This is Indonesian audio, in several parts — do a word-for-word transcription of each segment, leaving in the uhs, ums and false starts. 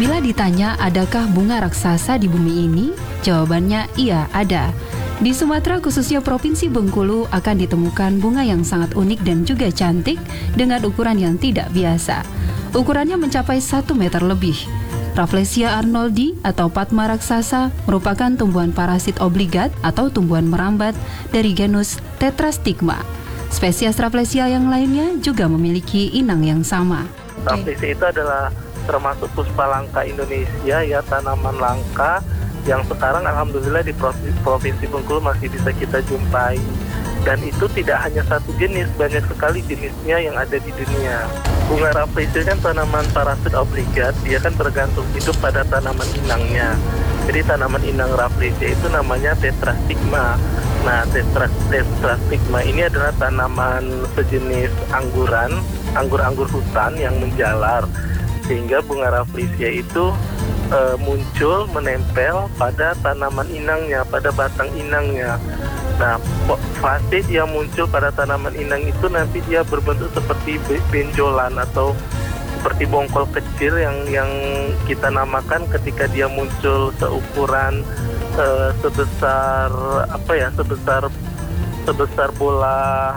Bila ditanya adakah bunga raksasa di bumi ini, jawabannya iya ada. Di Sumatera khususnya Provinsi Bengkulu akan ditemukan bunga yang sangat unik dan juga cantik dengan ukuran yang tidak biasa. Ukurannya mencapai satu meter lebih. Rafflesia arnoldi atau Padma raksasa merupakan tumbuhan parasit obligat atau tumbuhan merambat dari genus Tetrastigma. Spesies Rafflesia yang lainnya juga memiliki inang yang sama. Rafflesia itu adalah termasuk puspa langka Indonesia, ya, tanaman langka yang sekarang alhamdulillah di Provinsi Bengkulu masih bisa kita jumpai. Dan itu tidak hanya satu jenis, banyak sekali jenisnya yang ada di dunia. Bunga Rafflesia kan tanaman parasit obligat, dia kan bergantung hidup pada tanaman inangnya. Jadi tanaman inang Rafflesia itu namanya Tetrastigma. Nah, tetra, Tetrastigma ini adalah tanaman sejenis angguran, anggur-anggur hutan yang menjalar. Sehingga bunga Rafflesia itu e, muncul menempel pada tanaman inangnya, pada batang inangnya. Nah, fase dia muncul pada tanaman inang itu nanti dia berbentuk seperti benjolan atau seperti bongkol kecil yang yang kita namakan ketika dia muncul seukuran e, sebesar apa ya sebesar sebesar bola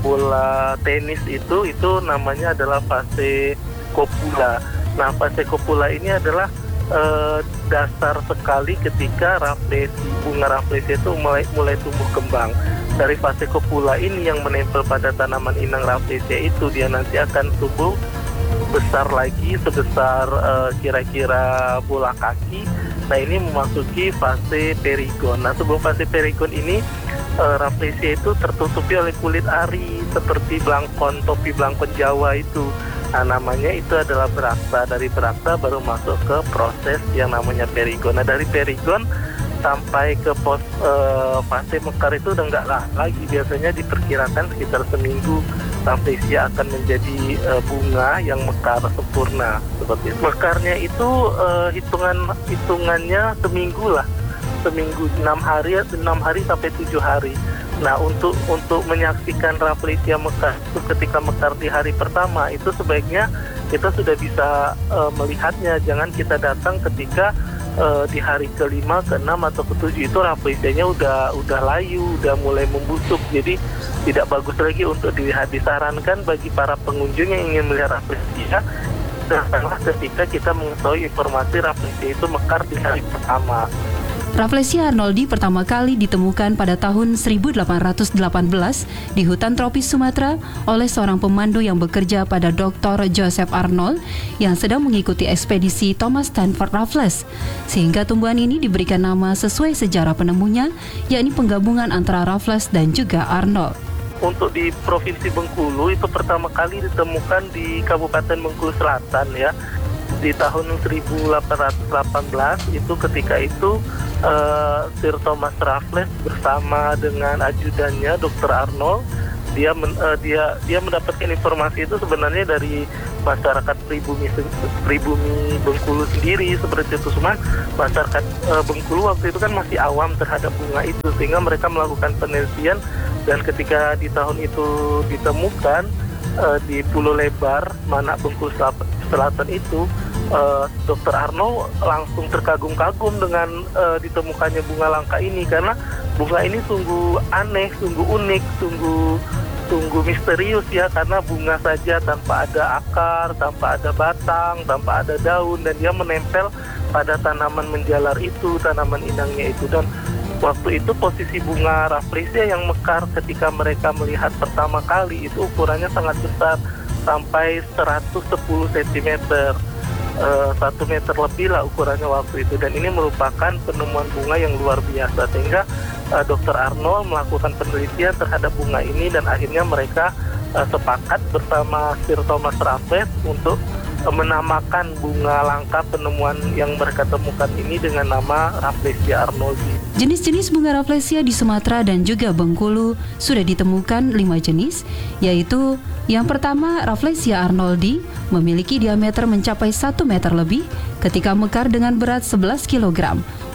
bola tenis itu itu namanya adalah fase kopula. Nah, fase kopula ini adalah Uh, dasar sekali ketika Rafflesia, bunga Rafflesia itu mulai mulai tumbuh kembang. Dari fase kopula ini yang menempel pada tanaman inang Rafflesia itu dia nanti akan tumbuh besar lagi sebesar uh, kira-kira bola kaki. Nah, ini memasuki fase perigon. Nah, sebelum fase perigon ini uh, Rafflesia itu tertutupi oleh kulit ari seperti blangkon, topi blangkon Jawa itu. Nah, namanya itu adalah beraksa. Dari beraksa baru masuk ke proses yang namanya perigon. Nah, dari perigon sampai ke pos e, fase mekar itu udah nggak lah lagi. Biasanya diperkirakan sekitar seminggu Rafflesia akan menjadi e, bunga yang mekar sempurna seperti itu. Mekarnya itu e, hitungan hitungannya seminggu lah, seminggu enam hari enam hari sampai tujuh hari. Nah, untuk untuk menyaksikan Rafflesia mekar itu ketika mekar di hari pertama itu sebaiknya kita sudah bisa uh, melihatnya. Jangan kita datang ketika uh, di hari kelima, keenam atau ketujuh itu Rafflesianya udah udah layu, udah mulai membusuk. Jadi tidak bagus lagi untuk dilihat. Disarankan bagi para pengunjung yang ingin melihat Rafflesia, datanglah ketika kita mengetahui informasi Rafflesia itu mekar di hari pertama. Rafflesia arnoldi pertama kali ditemukan pada tahun seribu delapan ratus delapan belas di hutan tropis Sumatera oleh seorang pemandu yang bekerja pada doktor Joseph Arnold yang sedang mengikuti ekspedisi Thomas Stanford Raffles. Sehingga tumbuhan ini diberikan nama sesuai sejarah penemunya, yakni penggabungan antara Raffles dan juga Arnold. Untuk di Provinsi Bengkulu itu pertama kali ditemukan di Kabupaten Bengkulu Selatan, ya. Di tahun seribu delapan ratus delapan belas itu ketika itu Uh, Sir Thomas Raffles bersama dengan ajudannya doktor Arnold dia men, uh, dia dia mendapatkan informasi itu sebenarnya dari masyarakat pribumi pribumi Bengkulu sendiri seperti itu. Cuma masyarakat uh, Bengkulu waktu itu kan masih awam terhadap bunga itu, sehingga mereka melakukan penelitian dan ketika di tahun itu ditemukan uh, di Pulau Lebar, Manak, Bengkulu Selatan itu, Uh, dokter Arnold langsung terkagum-kagum dengan uh, ditemukannya bunga langka ini karena bunga ini sungguh aneh, sungguh unik, sungguh sungguh misterius, ya, karena bunga saja tanpa ada akar, tanpa ada batang, tanpa ada daun, dan dia menempel pada tanaman menjalar itu, tanaman inangnya itu. Dan waktu itu posisi bunga Rafflesia yang mekar ketika mereka melihat pertama kali itu ukurannya sangat besar, sampai seratus sepuluh sentimeter. Uh, satu meter lebih lah ukurannya waktu itu, dan ini merupakan penemuan bunga yang luar biasa sehingga uh, dokter Arnold melakukan penelitian terhadap bunga ini dan akhirnya mereka uh, sepakat bersama Sir Thomas Raffles untuk uh, menamakan bunga langka penemuan yang mereka temukan ini dengan nama Rafflesia arnoldi. Jenis-jenis bunga Rafflesia di Sumatera dan juga Bengkulu sudah ditemukan lima jenis, yaitu yang pertama Rafflesia arnoldi memiliki diameter mencapai satu meter lebih ketika mekar dengan berat sebelas kilogram.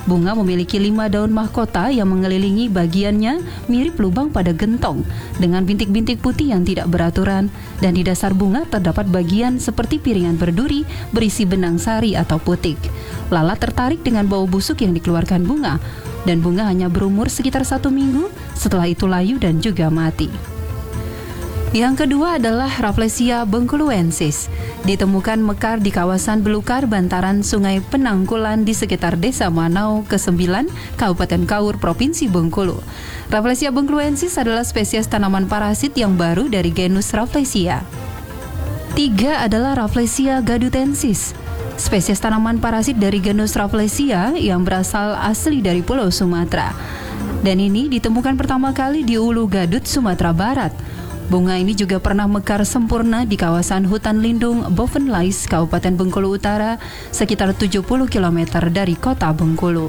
Bunga memiliki lima daun mahkota yang mengelilingi bagiannya mirip lubang pada gentong dengan bintik-bintik putih yang tidak beraturan, dan di dasar bunga terdapat bagian seperti piringan berduri berisi benang sari atau putik. Lala tertarik dengan bau busuk yang dikeluarkan bunga, dan bunga hanya berumur sekitar satu minggu, setelah itu layu dan juga mati. Yang kedua adalah Rafflesia bengkuluensis. Ditemukan mekar di kawasan belukar bantaran Sungai Penangkulan di sekitar Desa Manau kesembilan, Kabupaten Kaur, Provinsi Bengkulu. Rafflesia bengkuluensis adalah spesies tanaman parasit yang baru dari genus Rafflesia. Tiga adalah Rafflesia gadutensis, spesies tanaman parasit dari genus Rafflesia yang berasal asli dari Pulau Sumatera. Dan ini ditemukan pertama kali di Ulu Gadut, Sumatera Barat. Bunga ini juga pernah mekar sempurna di kawasan hutan lindung Bovenlais, Kabupaten Bengkulu Utara, sekitar tujuh puluh kilometer dari kota Bengkulu.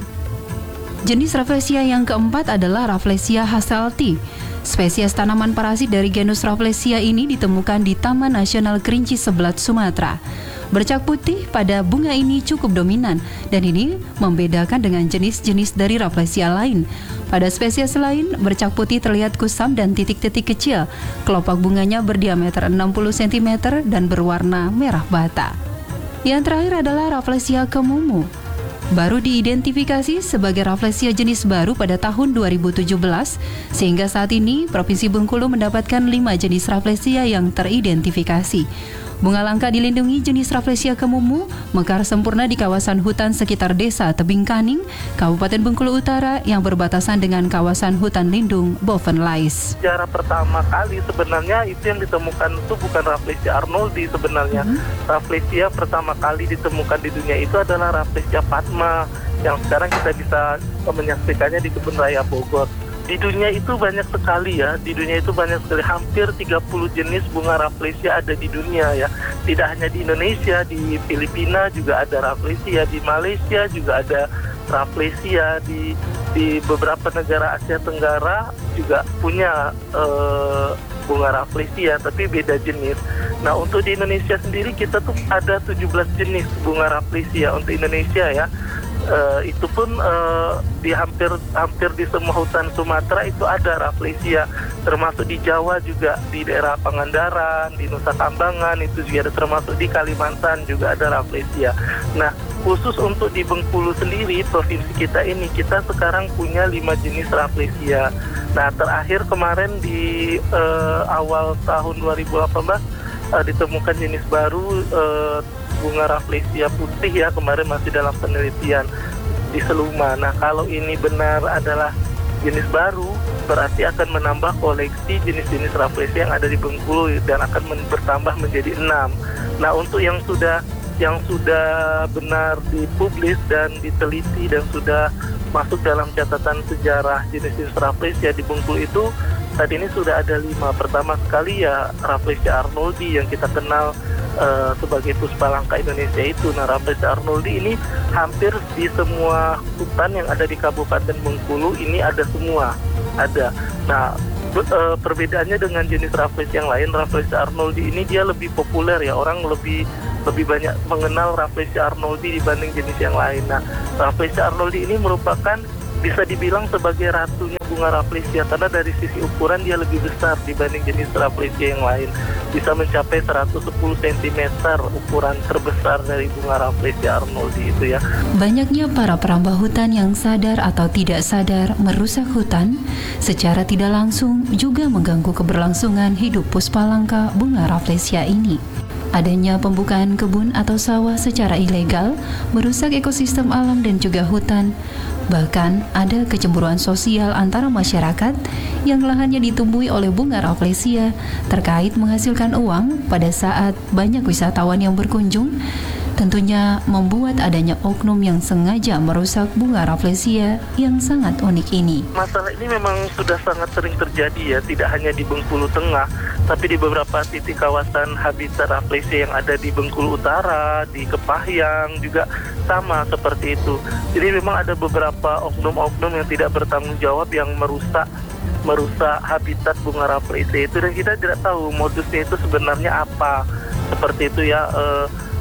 Jenis Rafflesia yang keempat adalah Rafflesia hasselti. Spesies tanaman parasit dari genus Rafflesia ini ditemukan di Taman Nasional Kerinci Seblat, Sumatera. Bercak putih pada bunga ini cukup dominan, dan ini membedakan dengan jenis-jenis dari Rafflesia lain. Pada spesies lain, bercak putih terlihat kusam dan titik-titik kecil. Kelopak bunganya berdiameter enam puluh sentimeter dan berwarna merah bata. Yang terakhir adalah Rafflesia kemumu. Baru diidentifikasi sebagai Rafflesia jenis baru pada tahun dua ribu tujuh belas, sehingga saat ini Provinsi Bengkulu mendapatkan lima jenis Rafflesia yang teridentifikasi. Bunga langka dilindungi jenis Rafflesia kemumu mekar sempurna di kawasan hutan sekitar Desa Tebing Kaning, Kabupaten Bengkulu Utara yang berbatasan dengan kawasan hutan lindung Bovenlais. Sejarah pertama kali sebenarnya itu yang ditemukan itu bukan Rafflesia arnoldi sebenarnya. Hmm. Rafflesia pertama kali ditemukan di dunia itu adalah Rafflesia padma yang sekarang kita bisa menyaksikannya di Kebun Raya Bogor. Di dunia itu banyak sekali ya, di dunia itu banyak sekali, hampir tiga puluh jenis bunga Rafflesia ada di dunia ya. Tidak hanya di Indonesia, di Filipina juga ada Rafflesia, di Malaysia juga ada Rafflesia, di di beberapa negara Asia Tenggara juga punya uh, bunga Rafflesia, tapi beda jenis. Nah, untuk di Indonesia sendiri kita tuh ada tujuh belas jenis bunga Rafflesia untuk Indonesia ya. Uh, itu pun uh, di hampir hampir di semua hutan Sumatera itu ada Rafflesia, termasuk di Jawa juga, di daerah Pangandaran, di Nusa Kambangan itu juga ada, termasuk di Kalimantan juga ada Rafflesia. Nah, khusus untuk di Bengkulu sendiri, provinsi kita ini, kita sekarang punya lima jenis Rafflesia. Nah, terakhir kemarin di uh, awal tahun dua ribu delapan belas uh, ditemukan jenis baru, uh, bunga Rafflesia putih ya, kemarin masih dalam penelitian di Seluma. Nah, kalau ini benar adalah jenis baru, berarti akan menambah koleksi jenis-jenis Rafflesia yang ada di Bengkulu dan akan men- bertambah menjadi enam. Nah, untuk yang sudah yang sudah benar dipublis dan diteliti dan sudah masuk dalam catatan sejarah jenis-jenis Rafflesia di Bengkulu itu, saat ini sudah ada lima. Pertama sekali ya Rafflesia arnoldi yang kita kenal Uh, sebagai puspa langka Indonesia itu. Nah, Rafflesia arnoldi ini hampir di semua hutan yang ada di Kabupaten Bengkulu ini ada semua, ada. Nah, be- uh, perbedaannya dengan jenis Rafflesia yang lain, Rafflesia arnoldi ini dia lebih populer ya, orang lebih lebih banyak mengenal Rafflesia arnoldi dibanding jenis yang lain. Nah, Rafflesia arnoldi ini merupakan bisa dibilang sebagai ratunya bunga Rafflesia karena dari sisi ukuran dia lebih besar dibanding jenis Rafflesia yang lain. Bisa mencapai seratus sepuluh sentimeter ukuran terbesar dari bunga Rafflesia arnoldi itu ya. Banyaknya para perambah hutan yang sadar atau tidak sadar merusak hutan secara tidak langsung juga mengganggu keberlangsungan hidup puspa langka bunga Rafflesia ini. Adanya pembukaan kebun atau sawah secara ilegal merusak ekosistem alam dan juga hutan. Bahkan ada kecemburuan sosial antara masyarakat yang lahannya ditumbuhi oleh bunga Rafflesia terkait menghasilkan uang pada saat banyak wisatawan yang berkunjung, tentunya membuat adanya oknum yang sengaja merusak bunga Rafflesia yang sangat unik ini. Masalah ini memang sudah sangat sering terjadi ya, tidak hanya di Bengkulu Tengah, tapi di beberapa titik kawasan habitat Rafflesia yang ada di Bengkulu Utara, di Kepahyang juga sama seperti itu. Jadi memang ada beberapa oknum-oknum yang tidak bertanggung jawab yang merusak merusak habitat bunga Rafflesia itu, dan kita tidak tahu modusnya itu sebenarnya apa. Seperti itu ya. Eh,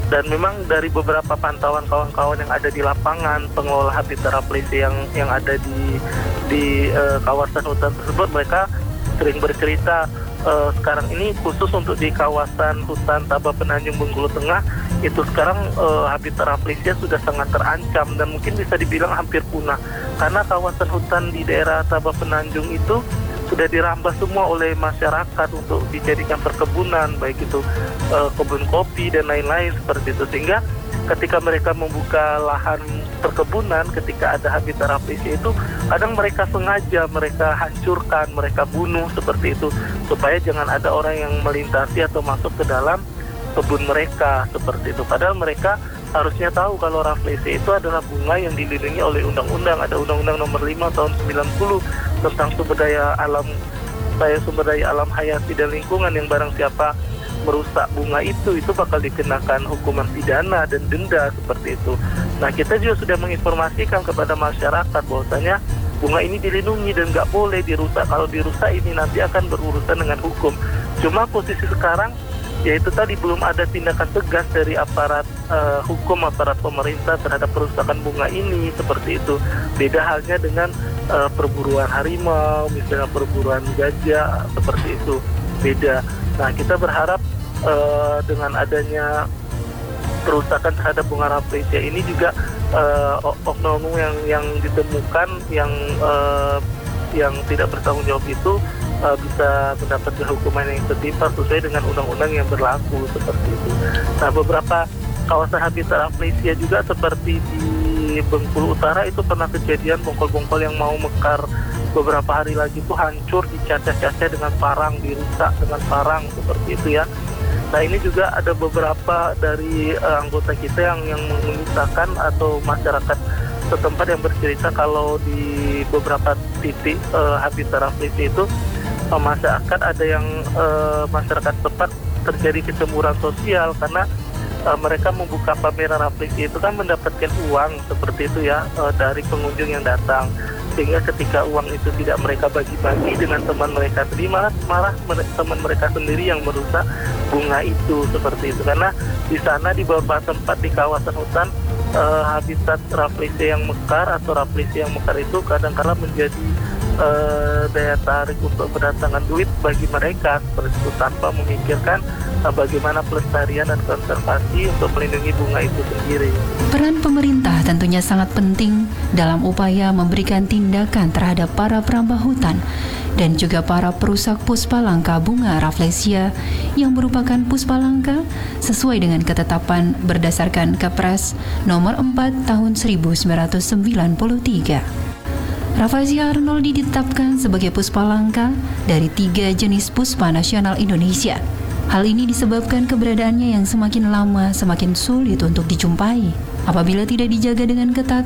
Dan memang dari beberapa pantauan kawan-kawan yang ada di lapangan, pengelola habitat rafflesia yang yang ada di di uh, kawasan hutan tersebut, mereka sering bercerita uh, sekarang ini khusus untuk di kawasan hutan Tabah Penanjung Bengkulu Tengah itu sekarang uh, habitat rafflesia sudah sangat terancam dan mungkin bisa dibilang hampir punah karena kawasan hutan di daerah Tabah Penanjung itu sudah dirambah semua oleh masyarakat untuk dijadikan perkebunan, baik itu uh, kebun kopi dan lain-lain seperti itu. Sehingga ketika mereka membuka lahan perkebunan, ketika ada habitat rafflesia itu, kadang mereka sengaja mereka hancurkan, mereka bunuh seperti itu, supaya jangan ada orang yang melintasi atau masuk ke dalam kebun mereka seperti itu. Padahal mereka harusnya tahu kalau rafflesia itu adalah bunga yang dilindungi oleh undang-undang. Ada undang-undang nomor lima tahun sembilan puluh tentang sumber daya alam, saya sumber daya alam hayati dan lingkungan, yang barang siapa merusak bunga itu, itu bakal dikenakan hukuman pidana dan denda seperti itu. Nah, kita juga sudah menginformasikan kepada masyarakat bahwasanya bunga ini dilindungi dan nggak boleh dirusak. Kalau dirusak ini nanti akan berurusan dengan hukum. Cuma posisi sekarang yaitu tadi belum ada tindakan tegas dari aparat uh, hukum, aparat pemerintah terhadap perusakan bunga ini seperti itu. Beda halnya dengan uh, perburuan harimau, misalnya perburuan gajah seperti itu, beda. Nah, kita berharap uh, dengan adanya perusakan terhadap bunga rafflesia ini juga uh, oknum yang yang ditemukan yang uh, yang tidak bertanggung jawab itu Uh, bisa mendapatkan hukuman yang setimpal sesuai dengan undang-undang yang berlaku seperti itu. Nah, beberapa kawasan habitat rafflesia juga seperti di Bengkulu Utara itu pernah kejadian bongkol-bongkol yang mau mekar beberapa hari lagi itu hancur, dicacah-cacah dengan parang, dirusak dengan parang seperti itu ya. Nah, ini juga ada beberapa dari uh, anggota kita yang yang mengisahkan atau masyarakat setempat yang bercerita kalau di beberapa titik uh, habitat rafflesia itu masyarakat ada yang uh, masyarakat tempat terjadi kecemburuan sosial karena uh, mereka membuka pameran rafflesia itu kan mendapatkan uang seperti itu ya uh, dari pengunjung yang datang, sehingga ketika uang itu tidak mereka bagi-bagi dengan teman mereka sendiri, malah malah mere- teman mereka sendiri yang merusak bunga itu seperti itu. Karena di sana di beberapa tempat di kawasan hutan uh, habitat rafflesia yang mekar atau rafflesia yang mekar itu kadang-kala menjadi Uh, daya tarik untuk mendatangkan duit bagi mereka seperti itu, tanpa memikirkan uh, bagaimana pelestarian dan konservasi untuk melindungi bunga itu sendiri. Peran pemerintah tentunya sangat penting dalam upaya memberikan tindakan terhadap para perambah hutan dan juga para perusak puspa langka bunga rafflesia yang merupakan puspa langka sesuai dengan ketetapan berdasarkan Kepres nomor empat tahun seribu sembilan ratus sembilan puluh tiga. Rafflesia arnoldi ditetapkan sebagai puspa langka dari tiga jenis puspa nasional Indonesia. Hal ini disebabkan keberadaannya yang semakin lama semakin sulit untuk dijumpai. Apabila tidak dijaga dengan ketat,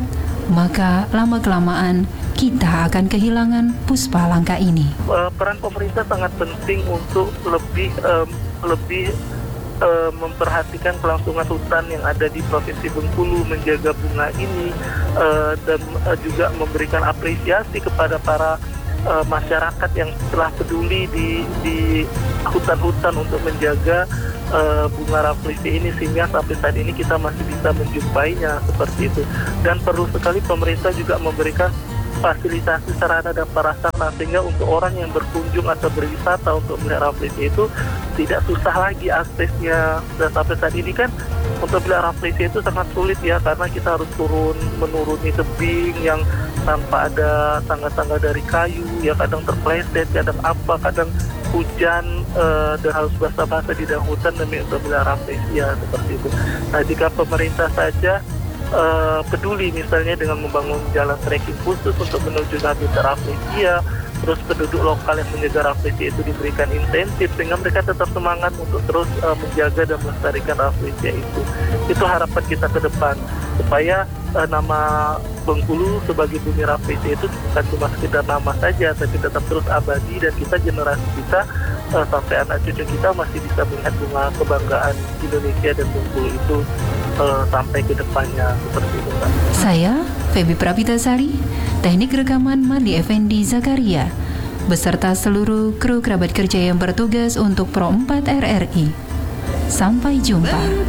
maka lama-kelamaan kita akan kehilangan puspa langka ini. Peran pemerintah sangat penting untuk lebih um, lebih Uh, memperhatikan kelangsungan hutan yang ada di Provinsi Bengkulu, menjaga bunga ini uh, dan uh, juga memberikan apresiasi kepada para uh, masyarakat yang telah peduli di di hutan-hutan untuk menjaga uh, bunga rafflesia ini, sehingga sampai saat ini kita masih bisa menjumpainya seperti itu. Dan perlu sekali pemerintah juga memberikan fasilitasi sarana dan prasarana sehingga untuk orang yang berkunjung atau berwisata untuk melihat rafflesia itu tidak susah lagi aksesnya. Dan sampai saat ini kan untuk melihat rafflesia itu sangat sulit ya, karena kita harus turun menuruni tebing yang tanpa ada tangga-tangga dari kayu ya, kadang terpeleset, kadang apa, kadang hujan uh, dan harus basah-basah di dalam hutan demi untuk melihat rafflesia seperti itu. Nah, jika pemerintah saja Uh, peduli misalnya dengan membangun jalan trekking khusus untuk menuju habitat rafflesia, terus penduduk lokal yang menjaga rafflesia itu diberikan insentif sehingga mereka tetap semangat untuk terus uh, menjaga dan melestarikan rafflesia itu. Itu harapan kita ke depan, supaya uh, nama Bengkulu sebagai bumi rafflesia itu bukan cuma sekedar nama saja, tapi tetap terus abadi dan kita generasi kita uh, sampai anak cucu kita masih bisa melihat bunga kebanggaan Indonesia dan Bengkulu itu Uh, sampai ke depannya seperti itu, Pak. Saya, Feby Prapitasari, teknik rekaman Marli Effendi Zakaria, beserta seluruh kru kerabat kerja yang bertugas untuk Pro empat R R I. Sampai jumpa.